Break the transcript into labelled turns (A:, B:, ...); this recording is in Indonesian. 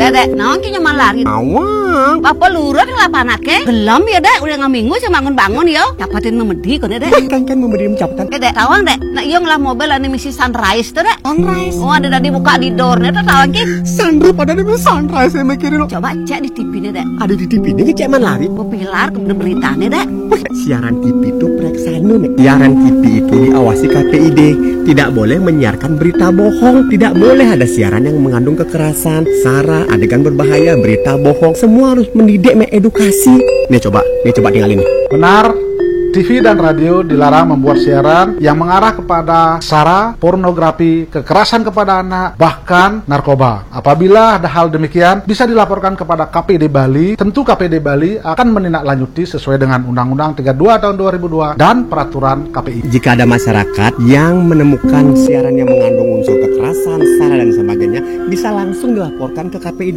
A: Dek, naon ki nyaman lari.
B: Awang.
A: Apa lurut ngelapanake? Belum ya, Dek. Udah ngaminggu sih bangun-bangun yo. Dapatin memedi kon Dek.
B: Kan memberi jabatan.
A: Dek, tawang Dek. Nah, iya ngelah mobil ane misi Sunrise tuh, Dek. Sunrise. Oh, ada tadi buka di door-nya tuh tawang ki.
B: Sunroof ada di Sunrise saya mikirin.
A: Coba cek di TV nih, Dek.
B: Ada di TV ini cek man lari.
A: Pilar kemudian beritanya, Dek.
B: Siaran TV itu preksana nih. Siaran TV itu diawasi KPID. Tidak boleh menyiarkan berita bohong. Tidak boleh ada siaran yang mengandung kekerasan, sara, adegan berbahaya, berita bohong. Semua harus mendidik, mengedukasi. Nih coba tinggalin nih.
C: Benar, TV dan radio dilarang membuat siaran yang mengarah kepada sara, pornografi, kekerasan kepada anak, bahkan narkoba. Apabila ada hal demikian, bisa dilaporkan kepada KPD Bali. Tentu KPD Bali akan menindaklanjuti sesuai dengan Undang-Undang 32 tahun 2002 dan Peraturan KPI.
B: Jika ada masyarakat yang menemukan siaran yang mengandung unsur kekerasan, sara dan sebagainya, bisa langsung dilaporkan ke KPID